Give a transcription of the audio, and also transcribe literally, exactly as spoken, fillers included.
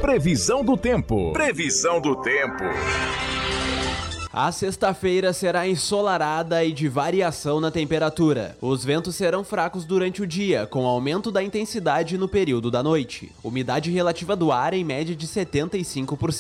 Previsão do tempo. Previsão do tempo. A sexta-feira será ensolarada e de variação na temperatura. Os ventos serão fracos durante o dia, com aumento da intensidade no período da noite. Umidade relativa do ar em média de setenta e cinco por cento.